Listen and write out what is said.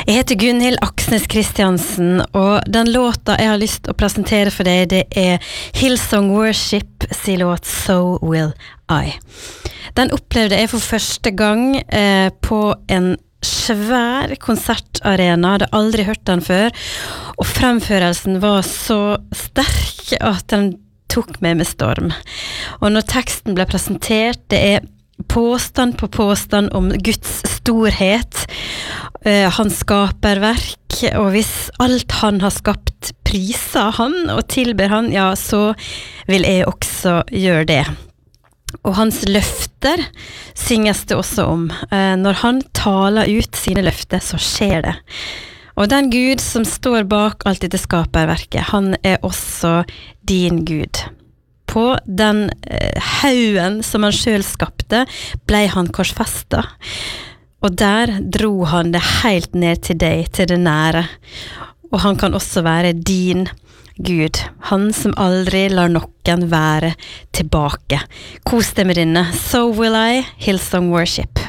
Jeg heter Gunhild Aksnes Kristiansen, og den låta jeg har lyst til å presentere for deg, det er Hillsong Worship sin låt So Will I. Den opplevde jeg for første gang på en svær konsertarena, jeg hadde aldri hørt den før, og fremførelsen var så sterk at den tok meg med storm. Og når teksten ble presentert, det er påstand på påstand om Guds storhet, hans skaperverk, og hvis alt han har skapt priser han og tilber han, ja, så vil jeg også gjøre det. Og hans løfter synges det også om. Når han taler ut sine løfter, så skjer det. Og den Gud som står bak alt dette skaperverket, han er også din Gud. På den haugen som han selv skapte, ble han korsfestet. Og der dro han det helt ned til deg, til det nære. Og han kan også være din Gud, han som aldri lar noen være tilbake. Kos deg med denne. So Will I, Hillsong Worship.